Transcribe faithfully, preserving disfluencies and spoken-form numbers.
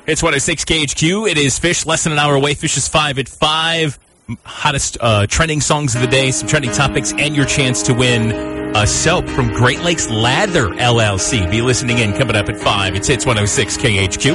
It's one oh six K H Q. It is Fish, less than an hour away. Fish is five at five. Hottest uh, trending songs of the day, some trending topics, and your chance to win a soap from Great Lakes Lather, L L C. Be listening in coming up at five. It's Hits one oh six K H Q.